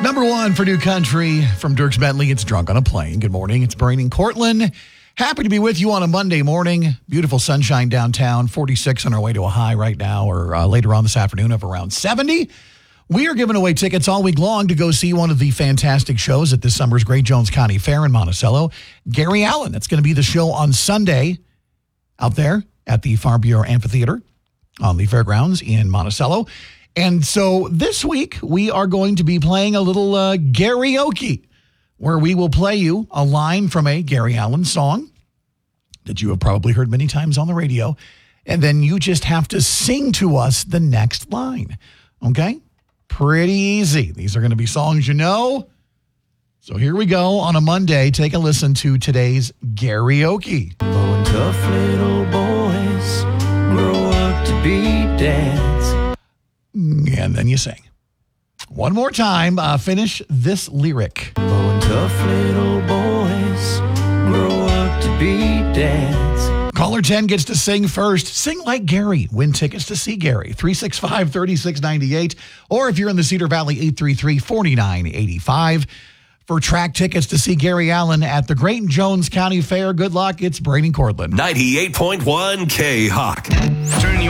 Number one for New Country from Dierks Bentley. It's Drunk on a Plane. Good morning. It's Brain and Cortland. Happy to be with you on a Monday morning. Beautiful sunshine downtown. 46 on our way to a high right now, or later on this afternoon of around 70. We are giving away tickets all week long to go see one of the fantastic shows at this summer's Great Jones County Fair in Monticello. Gary Allan. That's going to be the show on Sunday out there at the Farm Bureau Amphitheater on the fairgrounds in Monticello. And so this week, we are going to be playing a little karaoke, where we will play you a line from a Gary Allan song that you have probably heard many times on the radio, and then you just have to sing to us the next line, okay? Pretty easy. These are going to be songs you know. So here we go on a Monday. Take a listen to today's karaoke. Oh, tough little boys grow up to be dads. And then you sing. One more time, finish this lyric. Oh, and tough little boys grow up to be dads. Caller 10 gets to sing first. Sing like Gary. Win tickets to see Gary. 365-3698. Or if you're in the Cedar Valley, 833-4985. For track tickets to see Gary Allan at the Great Jones County Fair. Good luck. It's Brain and Cortland. 98.1 K-Hawk. Turn your